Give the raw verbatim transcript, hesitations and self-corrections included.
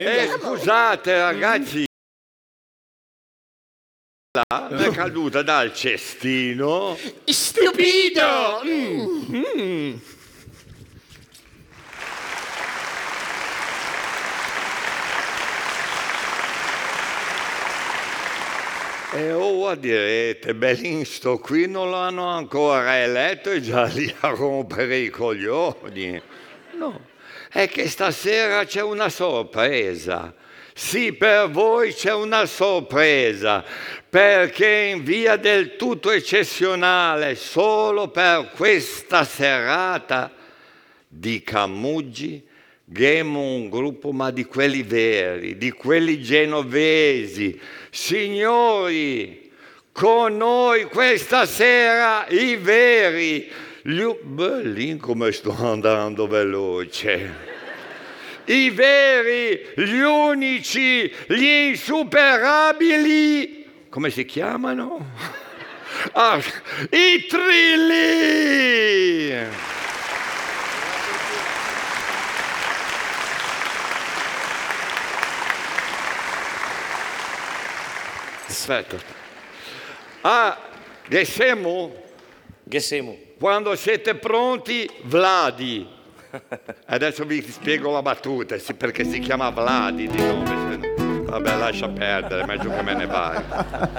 Eh, scusate ragazzi, là è caduta dal cestino. Stupido! Mm. Mm. E ora direte, Belin sto qui non l'hanno ancora eletto e già lì a rompere i coglioni. No, è che stasera c'è una sorpresa. Sì, per voi c'è una sorpresa, perché in via del tutto eccezionale, solo per questa serata di Camuggi, Gemo un gruppo, ma di quelli veri, di quelli genovesi. Signori, con noi questa sera i veri. Gli... Bellin come sto andando veloce. I veri, gli unici, gli insuperabili. Come si chiamano? Ah, i Trilli! Aspetta. Ah, Gesemo? Gesemo. Quando siete pronti, Vladi. Adesso vi spiego la battuta, sì, perché si chiama Vladi di nome. Vabbè, lascia perdere, meglio che me ne vada.